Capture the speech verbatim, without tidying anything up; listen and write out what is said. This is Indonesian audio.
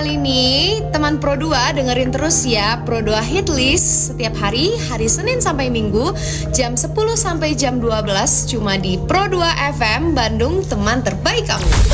kali ini, teman Pro dua dengerin terus ya Pro dua Hit List setiap hari, hari Senin sampai Minggu, jam sepuluh sampai jam dua belas, cuma di Pro dua F M Bandung, teman terbaik kamu.